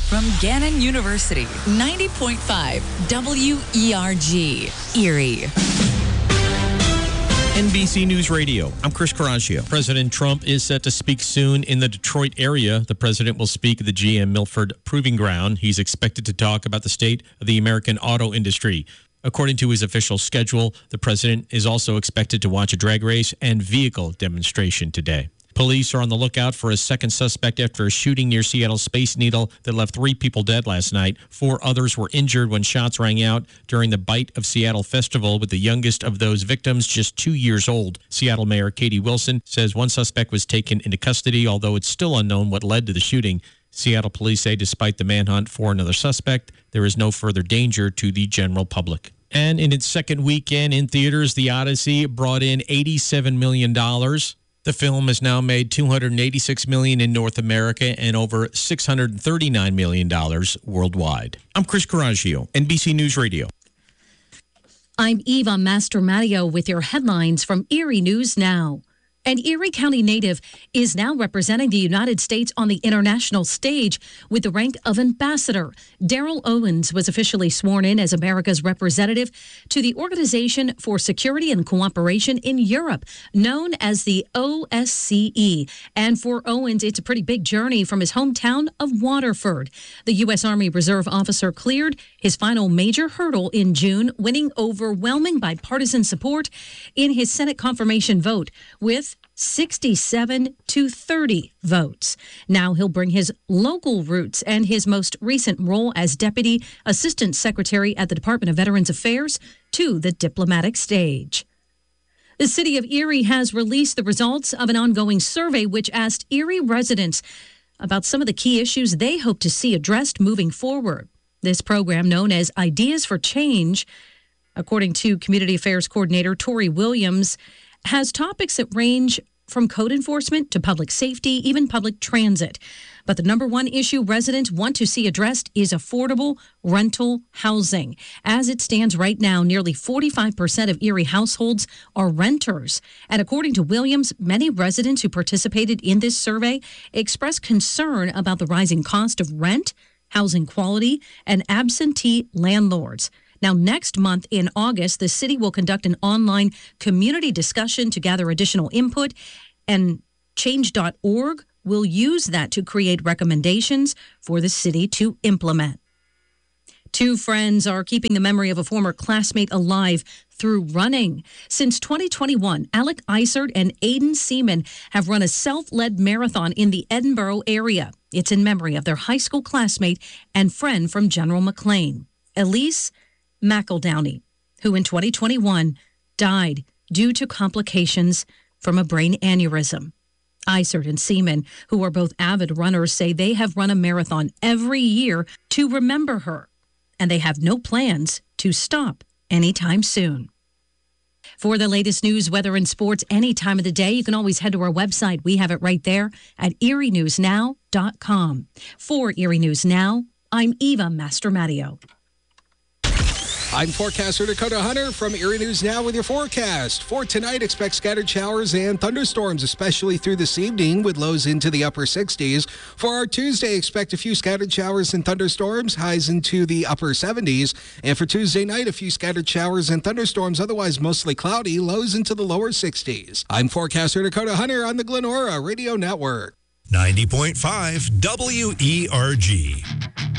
from Gannon University, 90.5 WERG, Erie. NBC News Radio. I'm Chris Caraccio. President Trump is set to speak soon in the Detroit area. The president will speak at the GM Milford Proving Ground. He's expected to talk about the state of the American auto industry. According to his official schedule, the president is also expected to watch a drag race and vehicle demonstration today. Police are on the lookout for a second suspect after a shooting near Seattle Space Needle that left 3 people dead last night. 4 others were injured when shots rang out during the Bite of Seattle festival, with the youngest of those victims just 2 years old. Seattle Mayor Katie Wilson says one suspect was taken into custody, although it's still unknown what led to the shooting. Seattle police say despite the manhunt for another suspect, there is no further danger to the general public. And in its second weekend in theaters, The Odyssey brought in $87 million. The film has now made $286 million in North America and over $639 million worldwide. I'm Chris Caraccio, NBC News Radio. I'm Eva Mastromatteo with your headlines from Erie News Now. An Erie County native is now representing the United States on the international stage with the rank of ambassador. Daryl Owens was officially sworn in as America's representative to the Organization for Security and Cooperation in Europe, known as the OSCE. And for Owens, it's a pretty big journey from his hometown of Waterford. The U.S. Army Reserve officer cleared his final major hurdle in June, winning overwhelming bipartisan support in his Senate confirmation vote with 67 to 30 votes. Now he'll bring his local roots and his most recent role as Deputy Assistant Secretary at the Department of Veterans Affairs to the diplomatic stage. The city of Erie has released the results of an ongoing survey which asked Erie residents about some of the key issues they hope to see addressed moving forward. This program, known as Ideas for Change, according to Community Affairs Coordinator Tori Williams, has topics that range from code enforcement to public safety, even public transit. But the number one issue residents want to see addressed is affordable rental housing. As it stands right now, nearly 45% of Erie households are renters. And according to Williams, many residents who participated in this survey expressed concern about the rising cost of rent, housing quality, and absentee landlords. Now, next month in August, the city will conduct an online community discussion to gather additional input, and change.org will use that to create recommendations for the city to implement. 2 friends are keeping the memory of a former classmate alive through running. Since 2021, Alec Isert and Aiden Seaman have run a self-led marathon in the Edinboro area. It's in memory of their high school classmate and friend from General McLean, Elise McEldowney, who in 2021 died due to complications from a brain aneurysm. Isert and Seaman, who are both avid runners, say they have run a marathon every year to remember her, and they have no plans to stop anytime soon. For the latest news, weather, and sports any time of the day, you can always head to our website. We have it right there at erienewsnow.com. For Erie News Now, I'm Eva Mastromatteo. I'm forecaster Dakota Hunter from Erie News Now with your forecast. For tonight, expect scattered showers and thunderstorms, especially through this evening, with lows into the upper 60s. For our Tuesday, expect a few scattered showers and thunderstorms, highs into the upper 70s. And for Tuesday night, a few scattered showers and thunderstorms, otherwise mostly cloudy, lows into the lower 60s. I'm forecaster Dakota Hunter on the Glenora Radio Network. 90.5 WERG.